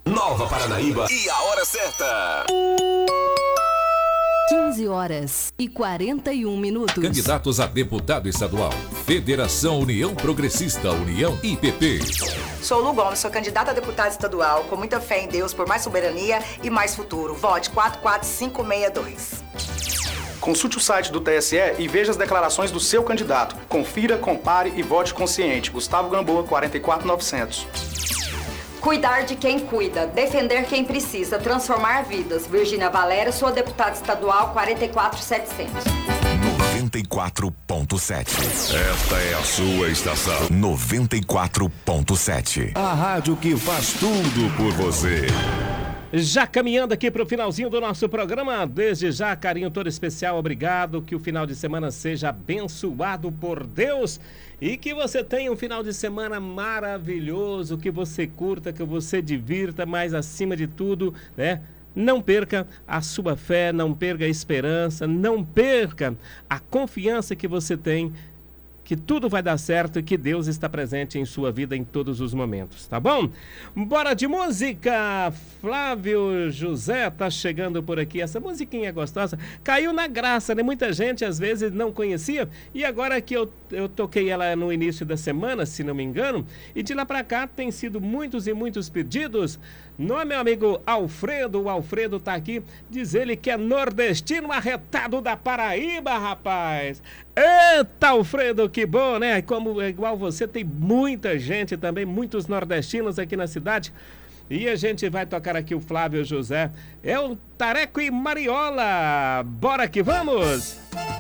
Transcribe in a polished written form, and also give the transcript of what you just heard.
Nova Paranaíba e a hora certa. 15h41. Candidatos a deputado estadual. Federação União Progressista, União IPP. Sou Lu Gomes, sou candidata a deputada estadual, com muita fé em Deus por mais soberania e mais futuro. Vote 44562. Consulte o site do TSE e veja as declarações do seu candidato. Confira, compare e vote consciente. Gustavo Gamboa, 44900. Cuidar de quem cuida, defender quem precisa, transformar vidas. Virgínia Valéria, sua deputada estadual, 44700. 94.7. Esta é a sua estação. 94.7. A rádio que faz tudo por você. Já caminhando aqui para o finalzinho do nosso programa, desde já, carinho todo especial, obrigado, que o final de semana seja abençoado por Deus e que você tenha um final de semana maravilhoso, que você curta, que você divirta, mas acima de tudo, né? Não perca a sua fé, não perca a esperança, não perca a confiança que você tem que tudo vai dar certo e que Deus está presente em sua vida em todos os momentos, tá bom? Bora de música! Flávio José tá chegando por aqui. Essa musiquinha gostosa caiu na graça, né? Muita gente às vezes não conhecia e agora que eu toquei ela no início da semana, se não me engano, e de lá pra cá tem sido muitos e muitos pedidos. Não é meu amigo Alfredo? O Alfredo tá aqui, diz ele que é nordestino arretado da Paraíba, rapaz. Eita, Alfredo, que bom, né? Como igual você, tem muita gente também, muitos nordestinos aqui na cidade. E a gente vai tocar aqui o Flávio José. É o Tareco e Mariola. Bora que vamos!